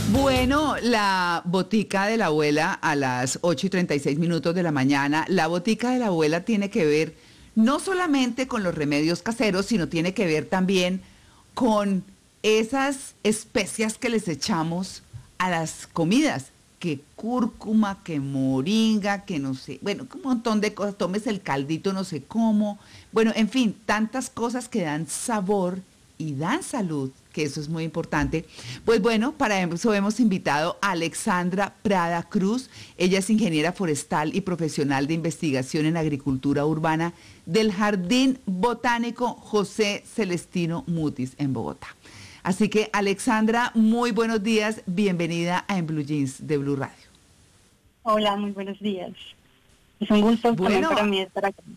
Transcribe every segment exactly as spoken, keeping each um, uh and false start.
Bueno, la botica de la abuela a las ocho y treinta y seis minutos de la mañana, la botica de la abuela tiene que ver no solamente con los remedios caseros, sino tiene que ver también con esas especias que les echamos a las comidas, que cúrcuma, que moringa, que no sé, bueno, un montón de cosas, tomes el caldito no sé cómo, bueno, en fin, tantas cosas que dan sabor y dan salud, que eso es muy importante. Pues bueno, para eso hemos invitado a Alexandra Prada Cruz. Ella es ingeniera forestal y profesional de investigación en agricultura urbana del Jardín Botánico José Celestino Mutis en Bogotá. Así que, Alexandra, muy buenos días, bienvenida a En Blue Jeans de Blue Radio. Hola, muy buenos días. Es un gusto bueno, también para mí estar aquí.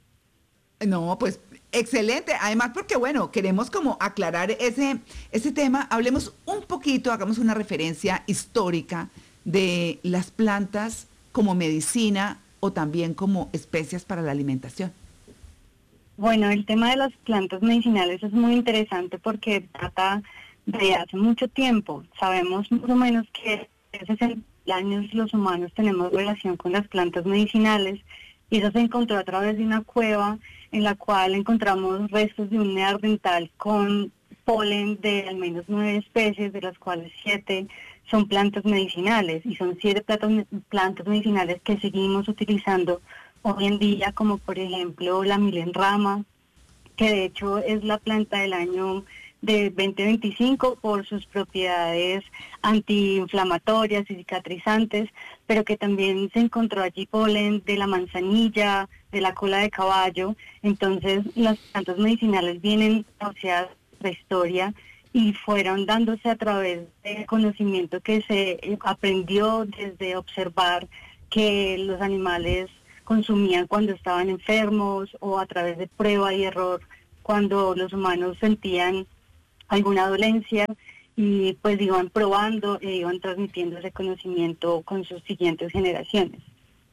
No, pues excelente. Además, porque bueno, queremos como aclarar ese, ese tema. Hablemos un poquito, hagamos una referencia histórica de las plantas como medicina o también como especias para la alimentación. Bueno, el tema de las plantas medicinales es muy interesante porque trata de hace mucho tiempo. Sabemos más o menos que hace sesenta años los humanos tenemos relación con las plantas medicinales y eso se encontró a través de una cueva en la cual encontramos restos de un neandertal con polen de al menos nueve especies, de las cuales siete son plantas medicinales, y son siete plantas, plantas medicinales que seguimos utilizando hoy en día, como por ejemplo la milenrama, que de hecho es la planta del año de veinte veinticinco por sus propiedades antiinflamatorias y cicatrizantes, pero que también se encontró allí polen de la manzanilla, de la cola de caballo. Entonces las plantas medicinales vienen asociadas a la historia y fueron dándose a través del conocimiento que se aprendió desde observar que los animales consumían cuando estaban enfermos, o a través de prueba y error cuando los humanos sentían alguna dolencia, y pues iban probando e iban transmitiendo ese conocimiento con sus siguientes generaciones.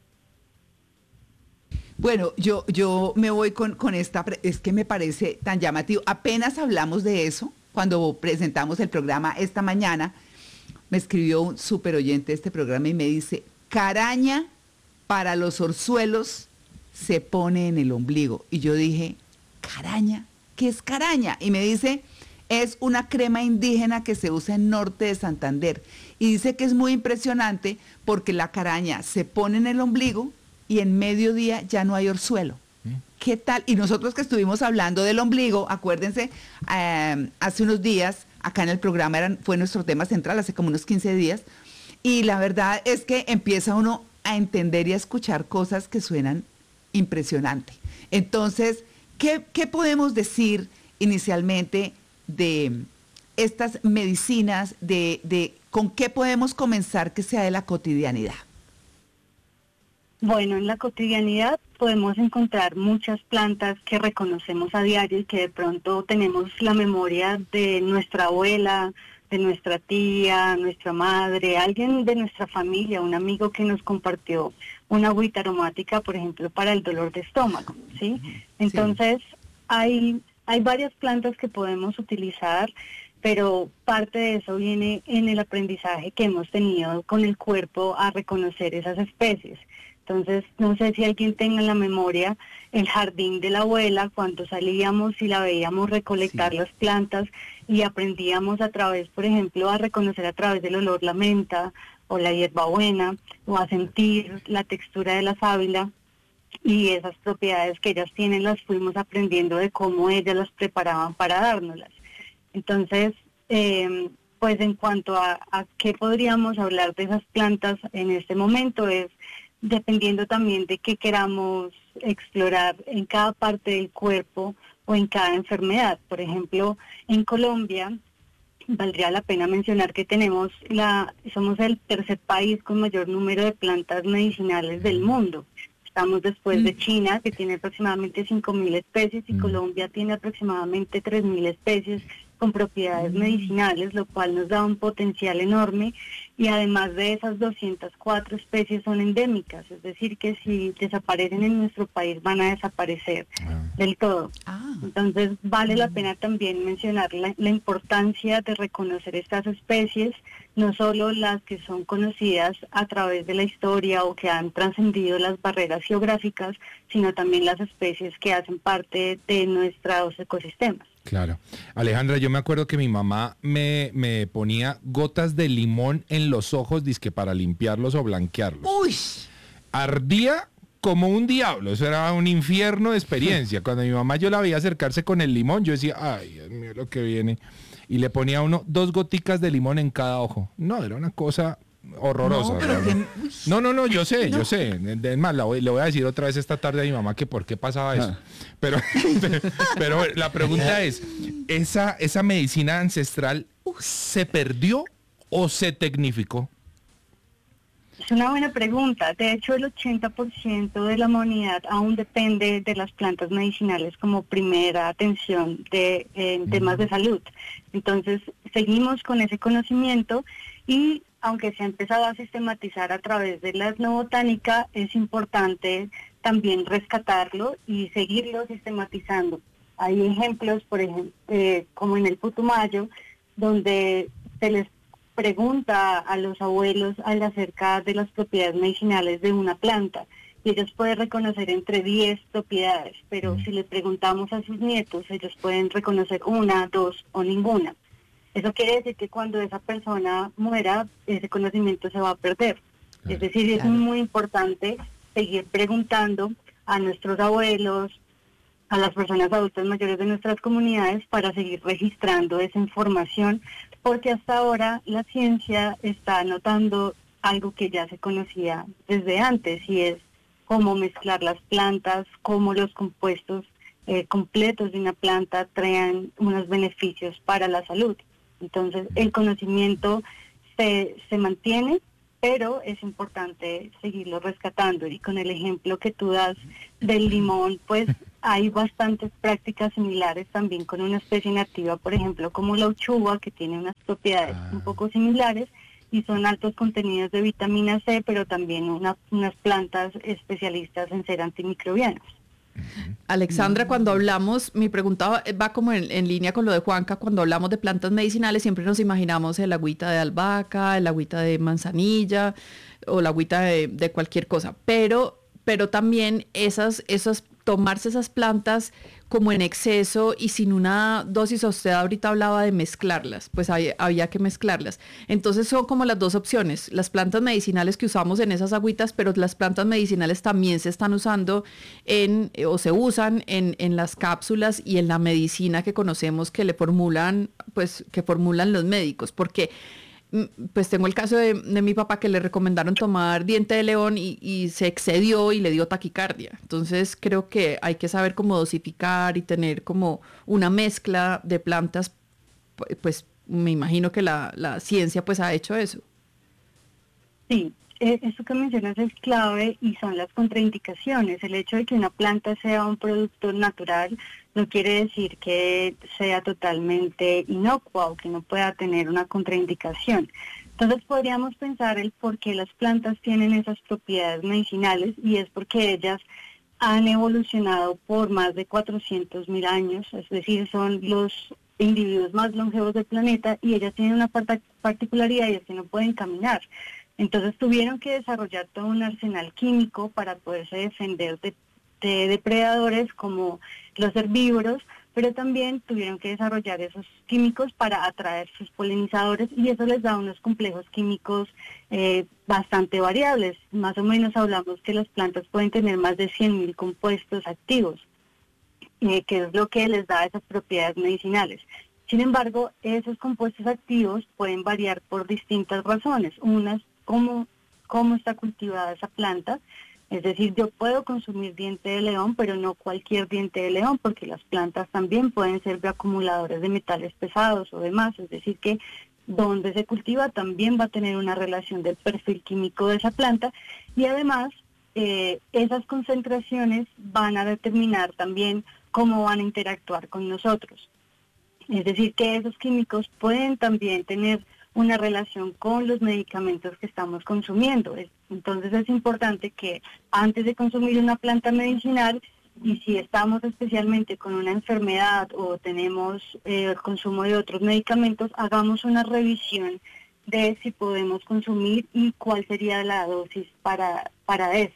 Bueno, yo, yo me voy con, con esta, es que me parece tan llamativo. Apenas hablamos de eso cuando presentamos el programa esta mañana. Me escribió un súper oyente de este programa y me dice: caraña para los orzuelos se pone en el ombligo. Y yo dije: ¿caraña? ¿Qué es caraña? Y me dice: es una crema indígena que se usa en norte de Santander. Y dice que es muy impresionante porque la caraña se pone en el ombligo y en mediodía ya no hay orzuelo. ¿Mm? ¿Qué tal? Y nosotros que estuvimos hablando del ombligo, acuérdense, eh, hace unos días, acá en el programa eran, fue nuestro tema central, hace como unos quince días, y la verdad es que empieza uno a entender y a escuchar cosas que suenan impresionante. Entonces, ¿qué, qué podemos decir inicialmente de estas medicinas, de, de con qué podemos comenzar que sea de la cotidianidad? Bueno, en la cotidianidad podemos encontrar muchas plantas que reconocemos a diario y que de pronto tenemos la memoria de nuestra abuela, de nuestra tía, nuestra madre, alguien de nuestra familia, un amigo que nos compartió una agüita aromática, por ejemplo, para el dolor de estómago, ¿sí? Entonces, sí. hay, hay varias plantas que podemos utilizar, pero parte de eso viene en el aprendizaje que hemos tenido con el cuerpo a reconocer esas especies. Entonces, no sé si alguien tenga en la memoria el jardín de la abuela, cuando salíamos y la veíamos recolectar sí. las plantas y aprendíamos a través, por ejemplo, a reconocer a través del olor la menta o la hierbabuena, o a sentir la textura de la sábila, y esas propiedades que ellas tienen las fuimos aprendiendo de cómo ellas las preparaban para dárnoslas. Entonces, eh, pues en cuanto a, a qué podríamos hablar de esas plantas en este momento es dependiendo también de qué queramos explorar en cada parte del cuerpo o en cada enfermedad. Por ejemplo, en Colombia valdría la pena mencionar que tenemos la, somos el tercer país con mayor número de plantas medicinales del mundo. Estamos después de China, que tiene aproximadamente cinco mil especies, y Colombia tiene aproximadamente tres mil especies con propiedades Mm. medicinales, lo cual nos da un potencial enorme, y además de esas doscientas cuatro especies son endémicas, es decir, que si desaparecen en nuestro país van a desaparecer Ah. del todo. Ah, Entonces vale la Mm. pena también mencionar la, la importancia de reconocer estas especies, no solo las que son conocidas a través de la historia o que han trascendido las barreras geográficas, sino también las especies que hacen parte de nuestros ecosistemas. Claro. Alejandra, yo me acuerdo que mi mamá me, me ponía gotas de limón en los ojos, dizque para limpiarlos o blanquearlos. uy, Ardía como un diablo, eso era un infierno de experiencia. Cuando mi mamá yo la veía acercarse con el limón, yo decía, ay, Dios mío, lo que viene. Y le ponía a uno dos goticas de limón en cada ojo. No, era una cosa horrorosa. no, pero realmente. que- uy. No, no, no, yo sé, No. yo sé. Es más, la voy- le voy a decir otra vez esta tarde a mi mamá que por qué pasaba eso. Ah. Pero, pero la pregunta es, ¿esa, esa medicina ancestral se perdió o se tecnificó? Es una buena pregunta. De hecho, el ochenta por ciento de la humanidad aún depende de las plantas medicinales como primera atención de eh, en temas de salud. Entonces, seguimos con ese conocimiento y aunque se ha empezado a sistematizar a través de la etnobotánica, es importante también rescatarlo y seguirlo sistematizando. Hay ejemplos, por ejemplo, eh, como en el Putumayo, donde se les pregunta a los abuelos al acerca de las propiedades medicinales de una planta y ellos pueden reconocer entre diez propiedades, pero Mm. si les preguntamos a sus nietos, ellos pueden reconocer una, dos o ninguna. Eso quiere decir que cuando esa persona muera, ese conocimiento se va a perder. Claro. Es decir, es Claro. muy importante seguir preguntando a nuestros abuelos, a las personas adultas mayores de nuestras comunidades para seguir registrando esa información, porque hasta ahora la ciencia está notando algo que ya se conocía desde antes, y es cómo mezclar las plantas, cómo los compuestos eh, completos de una planta traen unos beneficios para la salud. Entonces, el conocimiento se, se mantiene, pero es importante seguirlo rescatando. Y con el ejemplo que tú das del limón, pues hay bastantes prácticas similares también con una especie nativa, por ejemplo, como la uchuva, que tiene unas propiedades Ah. un poco similares y son altos contenidos de vitamina C, pero también una- unas plantas especialistas en ser antimicrobianas. Alexandra, cuando hablamos, mi pregunta va- va como en, en línea con lo de Juanca, cuando hablamos de plantas medicinales siempre nos imaginamos el agüita de albahaca, el agüita de manzanilla o la agüita de, de cualquier cosa, pero, pero también esas, esas, tomarse esas plantas como en exceso y sin una dosis, usted ahorita hablaba de mezclarlas, pues hay- había que mezclarlas. Entonces son como las dos opciones, las plantas medicinales que usamos en esas agüitas, pero las plantas medicinales también se están usando en, eh, o se usan en, en las cápsulas y en la medicina que conocemos que le formulan, pues que formulan los médicos, porque mm, pues tengo el caso de, de mi papá que le recomendaron tomar diente de león y, y se excedió y le dio taquicardia. Entonces creo que hay que saber cómo dosificar y tener como una mezcla de plantas, pu- pues me imagino que la, la ciencia pues ha hecho eso. Sí, eh, eso que mencionas es clave y son las contraindicaciones. El hecho de que una planta sea un producto natural no quiere decir que sea totalmente inocua o que no pueda tener una contraindicación. Entonces podríamos pensar el por qué las plantas tienen esas propiedades medicinales, y es porque ellas han evolucionado por más de cuatrocientos mil años, es decir, son los individuos más longevos del planeta, y ellas tienen una parta- particularidad y es que no pueden caminar. Entonces tuvieron que desarrollar todo un arsenal químico para poderse defender de, de depredadores como los herbívoros, pero también tuvieron que desarrollar esos químicos para atraer sus polinizadores, y eso les da unos complejos químicos eh, bastante variables. Más o menos hablamos que las plantas pueden tener más de cien mil compuestos activos, eh, que es lo que les da esas propiedades medicinales. Sin embargo, esos compuestos activos pueden variar por distintas razones. Unas, cómo, cómo está cultivada esa planta. Es decir, yo puedo consumir diente de león, pero no cualquier diente de león, porque las plantas también pueden ser acumuladores de metales pesados o demás. Es decir, que donde se cultiva también va a tener una relación del perfil químico de esa planta, y además eh, esas concentraciones van a determinar también cómo van a interactuar con nosotros. Es decir, que esos químicos pueden también tener una relación con los medicamentos que estamos consumiendo. Entonces es importante que antes de consumir una planta medicinal, y si estamos especialmente con una enfermedad o tenemos eh, el consumo de otros medicamentos, hagamos una revisión de si podemos consumir y cuál sería la dosis para, para eso.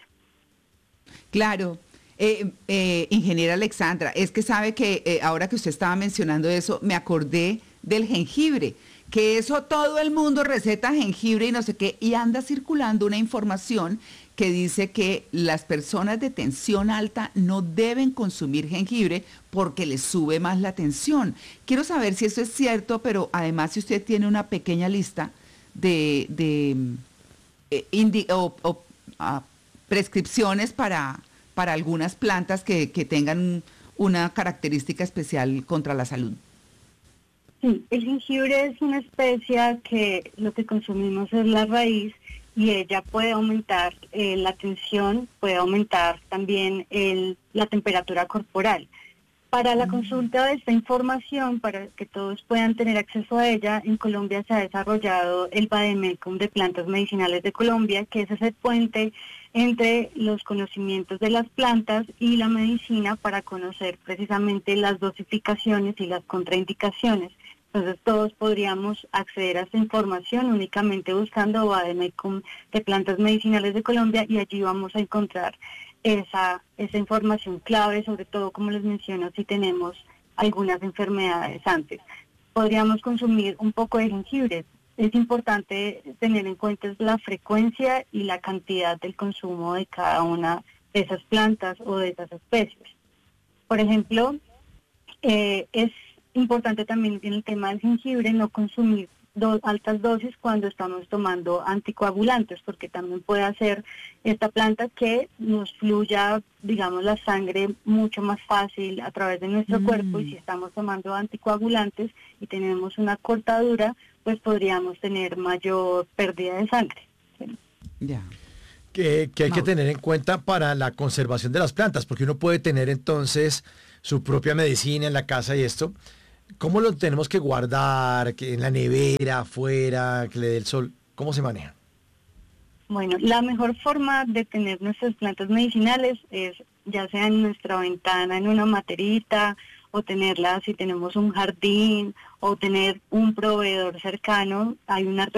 Claro. Eh, eh, ingeniera Alexandra, es que sabe que eh, ahora que usted estaba mencionando eso, me acordé del jengibre, que eso todo el mundo receta jengibre y no sé qué, y anda circulando una información que dice que las personas de tensión alta no deben consumir jengibre porque les sube más la tensión. Quiero saber si eso es cierto, pero además si usted tiene una pequeña lista de, de eh, indi- o, o, ah, prescripciones para, para algunas plantas que, que tengan una característica especial contra la salud. Sí, el jengibre es una especia que lo que consumimos es la raíz y ella puede aumentar eh, la tensión, puede aumentar también el, la temperatura corporal. Para la consulta de esta información, para que todos puedan tener acceso a ella, en Colombia se ha desarrollado el Vademecum de Plantas Medicinales de Colombia, que es ese puente entre los conocimientos de las plantas y la medicina para conocer precisamente las dosificaciones y las contraindicaciones. Entonces todos podríamos acceder a esta información únicamente buscando Vademecum de Plantas Medicinales de Colombia y allí vamos a encontrar esa, esa información clave, sobre todo, como les menciono, si tenemos algunas enfermedades antes. Podríamos consumir un poco de jengibre. Es importante tener en cuenta la frecuencia y la cantidad del consumo de cada una de esas plantas o de esas especies. Por ejemplo, eh, es importante también en el tema del jengibre no consumir do, altas dosis cuando estamos tomando anticoagulantes, porque también puede hacer esta planta que nos fluya, digamos, la sangre mucho más fácil a través de nuestro mm. cuerpo, y si estamos tomando anticoagulantes y tenemos una cortadura, pues podríamos tener mayor pérdida de sangre. ¿Sí? Ya. Que, que hay que tener en cuenta para la conservación de las plantas, porque uno puede tener entonces su propia medicina en la casa y esto. ¿Cómo lo tenemos que guardar? ¿Que en la nevera, afuera, que le dé el sol? ¿Cómo se maneja? Bueno, la mejor forma de tener nuestras plantas medicinales es ya sea en nuestra ventana, en una materita, o tenerla si tenemos un jardín, o tener un proveedor cercano. Hay una